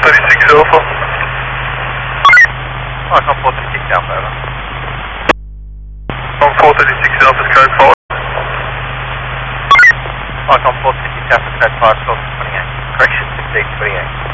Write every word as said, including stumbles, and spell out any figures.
thirty-six Alpha. Arkan four thirty-six Alpha, over. On four thirty-six Alpha, code five. Arkan four thirty-six Alpha, code five, twelve twenty-eight. Correction, sixteen twenty-eight.